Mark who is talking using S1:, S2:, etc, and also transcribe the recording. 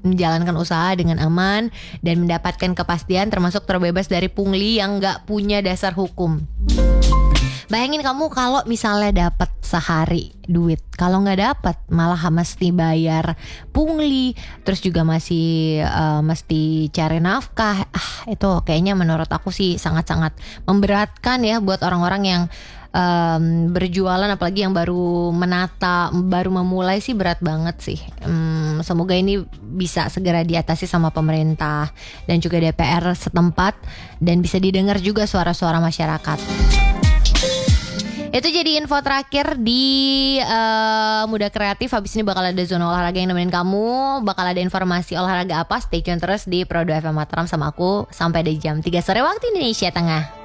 S1: menjalankan usaha dengan aman dan mendapatkan kepastian termasuk terbebas dari pungli yang gak punya dasar hukum. Bayangin kamu kalau misalnya dapat sehari duit, kalau nggak dapat malah mesti bayar pungli, terus juga masih mesti cari nafkah. Itu kayaknya menurut aku sih sangat-sangat memberatkan ya buat orang-orang yang berjualan, apalagi yang baru menata, baru memulai sih berat banget sih. Semoga ini bisa segera diatasi sama pemerintah dan juga DPR setempat dan bisa didengar juga suara-suara masyarakat. Itu jadi info terakhir di Muda Kreatif. Habis ini bakal ada zona olahraga yang nemenin kamu. Bakal ada informasi olahraga apa, stay tune terus di Pro 2 FM Mataram sama aku sampai di jam 3 sore waktu Indonesia Tengah.